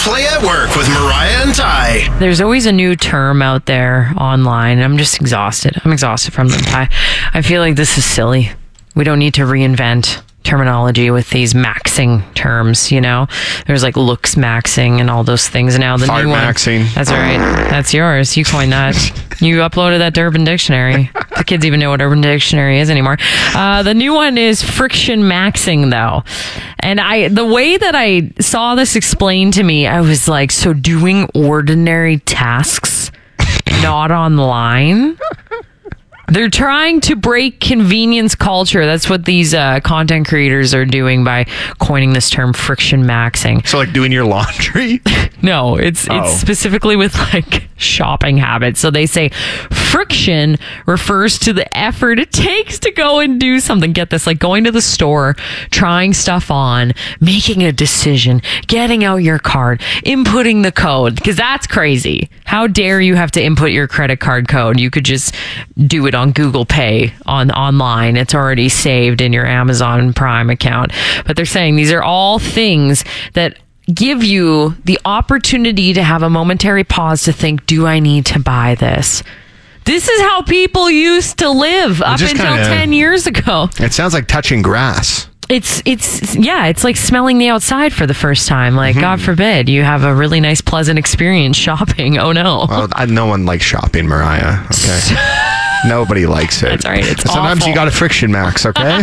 Play at Work with Mariah and Ty. There's always a new term out there online. I'm just exhausted. I'm exhausted from them, Ty. I feel like this is silly. We don't need to reinvent terminology with these maxing terms, you know? There's like looks maxing and all those things. Now the Fart new one. maxing. That's right. That's yours. You coined that. You uploaded that to Urban Dictionary. The kids even know what Urban Dictionary is anymore. The new one is friction maxing, though. And the way that I saw this explained to me, I was like, so doing ordinary tasks not online? They're trying to break convenience culture. That's what these content creators are doing by coining this term friction maxing. So like doing your laundry? No, it's specifically with like shopping habits. So they say friction refers to the effort it takes to go and do something. Get this, like going to the store, trying stuff on, making a decision, getting out your card, inputting the code, because that's crazy. How dare you have to input your credit card code? You could just do it on Google Pay online. It's already saved in your Amazon Prime account. But they're saying these are all things that give you the opportunity to have a momentary pause to think, do I need to buy this? This is how people used to live up until 10 years ago. It sounds like touching grass. It's like smelling the outside for the first time. Like, God forbid you have a really nice, pleasant experience shopping. Oh no. Well, no one likes shopping, Mariah. Okay. Nobody likes it. That's all right. It's Sometimes awful. you got a friction max, okay?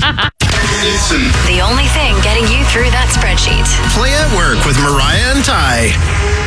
The only thing getting you through that spreadsheet. Play at Work with Mariah and Ty.